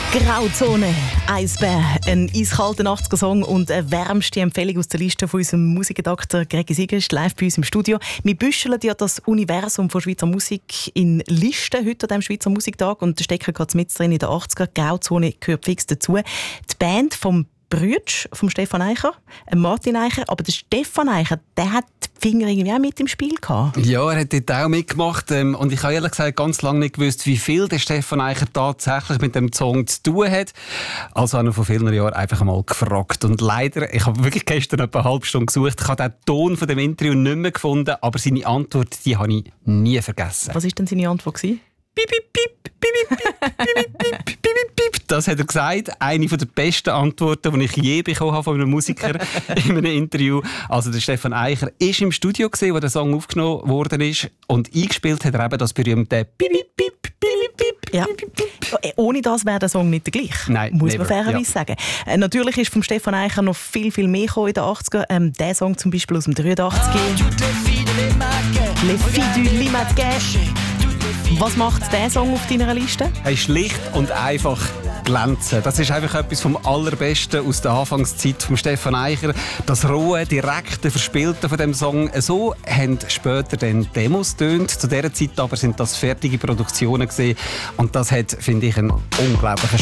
Grauzone, Eisbär, ein eiskalter 80er-Song und eine wärmste Empfehlung aus der Liste von unserem Musikredakteur Gregi Sieger ist live bei uns im Studio. Wir büscheln ja das Universum von Schweizer Musik in Listen heute an diesem Schweizer Musiktag und stecken gerade mit drin in den 80er. Grauzone gehört fix dazu. Die Band vom Brütsch, vom Stefan Eicher, Martin Eicher, aber der Stefan Eicher, der hat die Finger irgendwie auch mit im Spiel gehabt. Ja, er hat dort auch mitgemacht und ich habe ehrlich gesagt ganz lange nicht gewusst, wie viel der Stefan Eicher tatsächlich mit dem Song zu tun hat. Also habe ich vor vielen Jahren einfach einmal gefragt und leider, ich habe wirklich gestern etwa eine halbe Stunde gesucht, ich habe den Ton von dem Interview nicht mehr gefunden, aber seine Antwort, die habe ich nie vergessen. Was war denn seine Antwort? Piep, piep, piep, piep, piep, piep, piep, piep, piep. Das hat er gesagt. Eine der besten Antworten, die ich je bekommen habe von einem Musiker in einem Interview. Also der Stefan Eicher war im Studio, wo der Song aufgenommen worden ist. Und eingespielt hat er eben das berühmte Piep, piep, piep, piep, piep. Ja. Ohne das wäre der Song nicht der gleiche. Nein, muss man fairerweise sagen. Natürlich ist vom Stefan Eicher noch viel, viel mehr in den 80er. Der Song zum Beispiel aus dem 83. «Les filles du Limousin». Was macht dieser Song auf deiner Liste? Er ist schlicht und einfach glänzen. Das ist einfach etwas vom Allerbesten aus der Anfangszeit von Stefan Eicher. Das rohe, direkte, verspielte von dem Song. So haben später dann Demos getönt. Zu dieser Zeit aber sind das fertige Produktionen gewesen. Und das hat, finde ich, einen unglaublichen